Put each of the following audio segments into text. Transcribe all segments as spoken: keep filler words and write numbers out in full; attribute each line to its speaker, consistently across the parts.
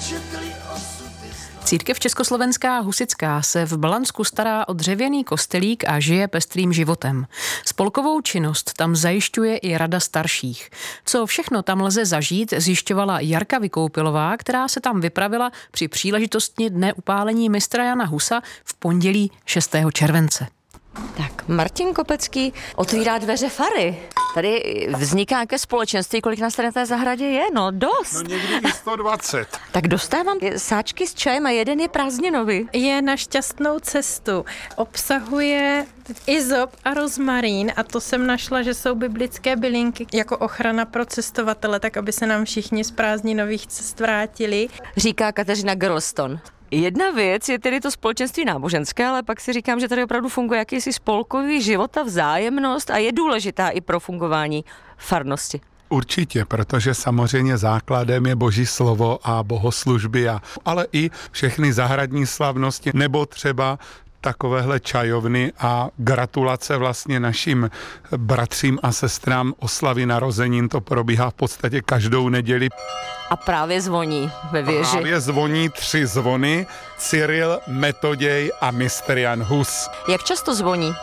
Speaker 1: Církev Československá husitská se v Blansku stará o dřevěný kostelík a žije pestrým životem. Spolkovou činnost tam zajišťuje i Rada starších. Co všechno tam lze zažít, zjišťovala Jarka Vykoupilová, která se tam vypravila při příležitosti dne upálení mistra Jana Husa v pondělí šestého července.
Speaker 2: Tak, Martin Kopecký otvírá dveře fary. Tady vzniká nějaké společenství, kolik nás tady na té zahradě je? No dost.
Speaker 3: No někdy i sto dvacet.
Speaker 2: Tak dostávám sáčky s čajem a jeden je prázdninový.
Speaker 4: Je na šťastnou cestu. Obsahuje izop a rozmarín a to jsem našla, že jsou biblické bylinky jako ochrana pro cestovatele, tak aby se nám všichni z prázdninových cest vrátili.
Speaker 2: Říká Kateřina Girlston. Jedna věc je tedy to společenství náboženské, ale pak si říkám, že tady opravdu funguje jakýsi spolkový život a vzájemnost a je důležitá i pro fungování farnosti.
Speaker 3: Určitě, protože samozřejmě základem je Boží slovo a bohoslužby, a, ale i všechny zahradní slavnosti, nebo třeba takovéhle čajovny a gratulace vlastně našim bratřím a sestrám oslavy narozenin. To probíhá v podstatě každou neděli.
Speaker 2: A právě zvoní ve věži.
Speaker 3: Právě zvoní tři zvony, Cyril, Metoděj a mistr Jan Hus.
Speaker 2: Jak často zvoní?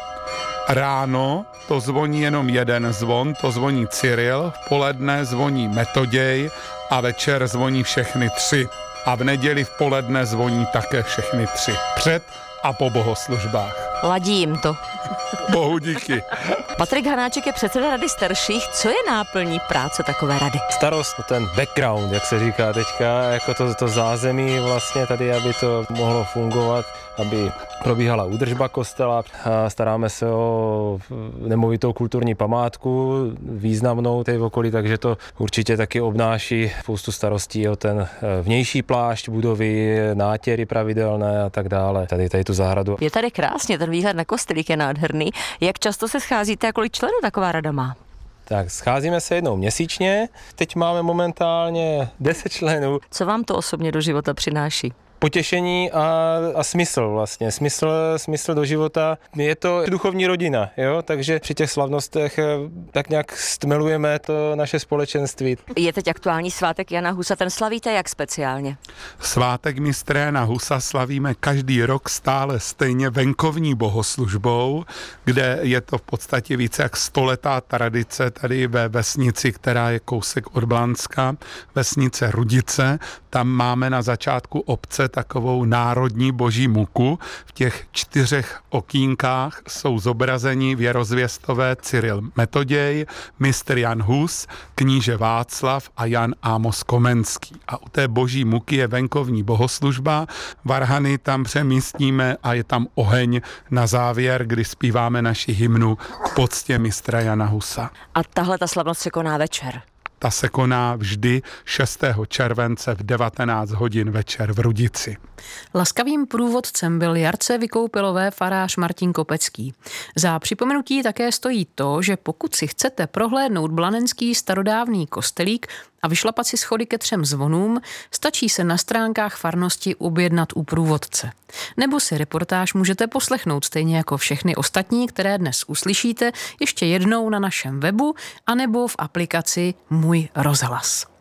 Speaker 3: Ráno to zvoní jenom jeden zvon, to zvoní Cyril, v poledne zvoní Metoděj a večer zvoní všechny tři. A v neděli v poledne zvoní také všechny tři. Před a po bohoslužbách.
Speaker 2: Ladí jim to.
Speaker 3: Bohu díky.
Speaker 2: Patrik Hanáček je předseda Rady starších. Co je náplní práce takové rady?
Speaker 5: Starost, ten background, jak se říká teďka, jako to, to zázemí vlastně tady, aby to mohlo fungovat, aby probíhala údržba kostela. A staráme se o nemovitou kulturní památku, významnou tady v okolí, takže to určitě taky obnáší spoustu starostí o ten vnější plášť budovy, nátěry pravidelné a tak dále. Tady, tady tu zahradu.
Speaker 2: Je tady krásně, ten výhled na kostelík je nádherný. Jak často se scházíte a kolik členů taková rada má?
Speaker 5: Tak scházíme se jednou měsíčně, teď máme momentálně deset členů.
Speaker 2: Co vám to osobně do života přináší?
Speaker 5: Potěšení a, a smysl vlastně. Smysl, smysl do života. Je to duchovní rodina, jo? Takže při těch slavnostech tak nějak stmelujeme to naše společenství.
Speaker 2: Je teď aktuální svátek Jana Husa, ten slavíte jak speciálně?
Speaker 3: Svátek mistra Jana Husa slavíme každý rok stále stejně venkovní bohoslužbou, kde je to v podstatě více jak stoletá tradice tady ve vesnici, která je kousek od Blanska, vesnice Rudice. Tam máme na začátku obce takovou národní boží muku. V těch čtyřech okýnkách jsou zobrazeni věrozvěstové Cyril Metoděj, mistr Jan Hus, kníže Václav a Jan Amos Komenský. A u té boží muky je venkovní bohoslužba, varhany tam přemístíme a je tam oheň na závěr, kdy zpíváme naši hymnu k poctě mistra Jana Husa.
Speaker 2: A tahle ta slavnost se koná večer?
Speaker 3: Ta se koná vždy šestého července v devatenáct hodin večer v Rudici.
Speaker 1: Laskavým průvodcem byl Jarce Vykoupilové farář Martin Kopecký. Za připomenutí také stojí to, že pokud si chcete prohlédnout blanenský starodávný kostelík a vyšlapat si schody ke třem zvonům, stačí se na stránkách farnosti objednat u průvodce. Nebo si reportáž můžete poslechnout stejně jako všechny ostatní, které dnes uslyšíte, ještě jednou na našem webu anebo v aplikaci Můj rozhlas.